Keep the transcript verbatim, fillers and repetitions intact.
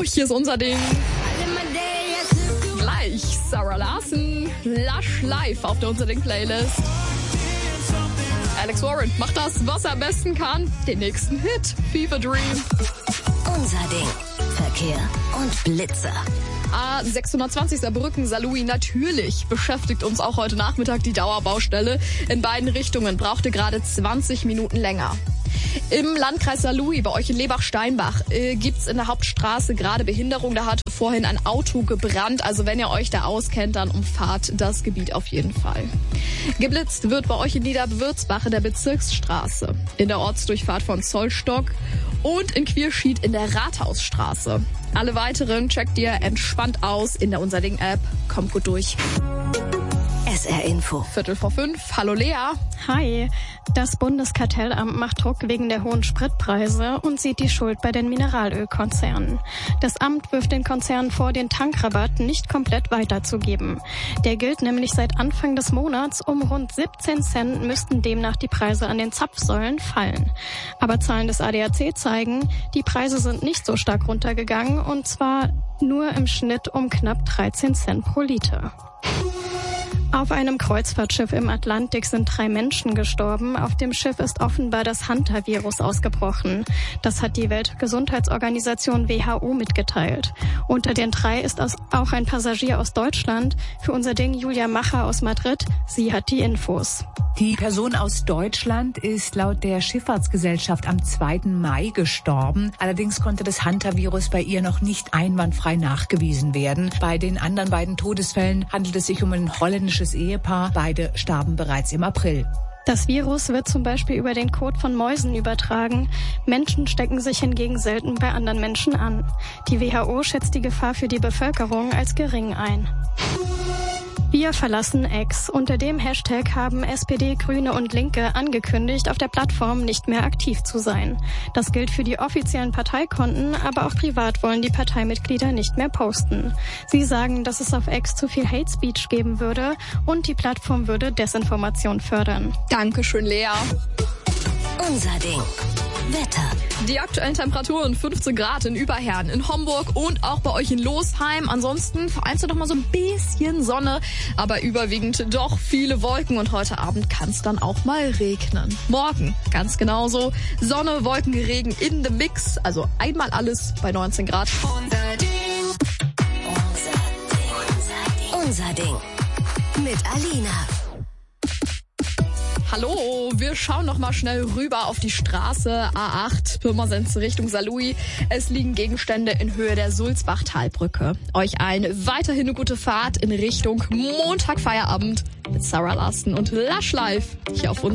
Hallo, hier ist unser Ding. Gleich Sarah Larson, Lush Live auf der Unser Ding Playlist. Alex Warren macht das, was er am besten kann. Den nächsten Hit, Fever Dream. Unser Ding. Verkehr und Blitzer. A sechshundertzwanzig Saarbrücken, Saarlouis, natürlich beschäftigt uns auch heute Nachmittag die Dauerbaustelle. In beiden Richtungen brauchte gerade zwanzig Minuten länger. Im Landkreis Saarlouis, bei euch in Lebach-Steinbach, äh, gibt's in der Hauptstraße gerade Behinderung. Da hat vorhin ein Auto gebrannt. Also wenn ihr euch da auskennt, dann umfahrt das Gebiet auf jeden Fall. Geblitzt wird bei euch in Niederwürzbach in der Bezirksstraße, in der Ortsdurchfahrt von Zollstock und in Quierschied in der Rathausstraße. Alle weiteren checkt ihr entspannt aus in der Unser Ding App. Kommt gut durch. S R Info. Viertel vor fünf. Hallo Lea. Hi. Das Bundeskartellamt macht Druck wegen der hohen Spritpreise und sieht die Schuld bei den Mineralölkonzernen. Das Amt wirft den Konzernen vor, den Tankrabatt nicht komplett weiterzugeben. Der gilt nämlich seit Anfang des Monats. Um rund siebzehn Cent müssten demnach die Preise an den Zapfsäulen fallen. Aber Zahlen des A D A C zeigen, die Preise sind nicht so stark runtergegangen, und zwar nur im Schnitt um knapp dreizehn Cent pro Liter. Auf einem Kreuzfahrtschiff im Atlantik sind drei Menschen gestorben. Auf dem Schiff ist offenbar das Hantavirus ausgebrochen. Das hat die Weltgesundheitsorganisation W H O mitgeteilt. Unter den drei ist auch ein Passagier aus Deutschland. Für Unser Ding Julia Macher aus Madrid. Sie hat die Infos. Die Person aus Deutschland ist laut der Schifffahrtsgesellschaft am zweiten Mai gestorben. Allerdings konnte das Hantavirus bei ihr noch nicht einwandfrei nachgewiesen werden. Bei den anderen beiden Todesfällen handelt es sich um ein holländisches Ehepaar. Beide starben bereits im April. Das Virus wird zum Beispiel über den Kot von Mäusen übertragen. Menschen stecken sich hingegen selten bei anderen Menschen an. Die W H O schätzt die Gefahr für die Bevölkerung als gering ein. Wir verlassen X. Unter dem Hashtag haben S P D, Grüne und Linke angekündigt, auf der Plattform nicht mehr aktiv zu sein. Das gilt für die offiziellen Parteikonten, aber auch privat wollen die Parteimitglieder nicht mehr posten. Sie sagen, dass es auf X zu viel Hate Speech geben würde und die Plattform würde Desinformation fördern. Dankeschön, Lea. Unser Ding. Wetter. Die aktuellen Temperaturen fünfzehn Grad in Überherrn, in Homburg und auch bei euch in Losheim. Ansonsten vereinzelt noch mal so ein bisschen Sonne, aber überwiegend doch viele Wolken und heute Abend kann es dann auch mal regnen. Morgen ganz genauso. Sonne, Wolken, Regen in the Mix, also einmal alles bei neunzehn Grad. Unser Ding. Unser Ding. Unser Ding. Mit Alina. Hallo, wir schauen noch mal schnell rüber auf die Straße A acht, Pirmasens Richtung Saarlouis. Es liegen Gegenstände in Höhe der Sulzbach-Talbrücke. Euch allen weiterhin eine gute Fahrt in Richtung Montag Feierabend mit Sarah Larson und Lush Live hier auf uns.